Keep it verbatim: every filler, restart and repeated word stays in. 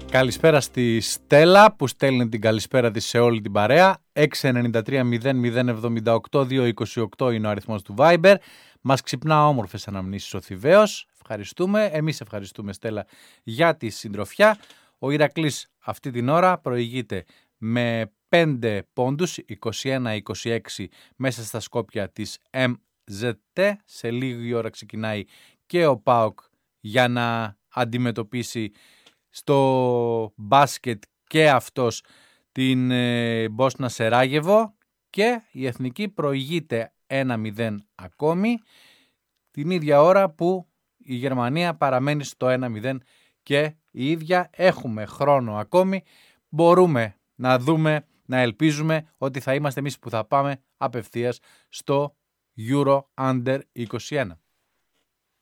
Καλησπέρα στη Στέλλα που στέλνει την καλησπέρα της σε όλη την παρέα. έξι εννιά τρία μηδέν μηδέν εβδομήντα οκτώ διακόσια είκοσι οκτώ είναι ο αριθμός του Viber. Μας ξυπνά όμορφες αναμνήσεις ο Θηβαίος. Ευχαριστούμε. Εμείς ευχαριστούμε, Στέλλα, για τη συντροφιά. Ο Ηρακλής αυτή την ώρα προηγείται με πέντε πόντους, είκοσι ένα είκοσι έξι μέσα στα Σκόπια της εμ ζετ τι. Σε λίγη ώρα ξεκινάει και ο ΠΑΟΚ για να αντιμετωπίσει στο μπάσκετ και αυτός την ε, Μπόσνα Σεράγεβο, και η Εθνική προηγείται ένα μηδέν ακόμη την ίδια ώρα που η Γερμανία παραμένει στο ένα μηδέν και η ίδια. Έχουμε χρόνο ακόμη, μπορούμε να δούμε, να ελπίζουμε ότι θα είμαστε εμείς που θα πάμε απευθείας στο Euro Under είκοσι ένα.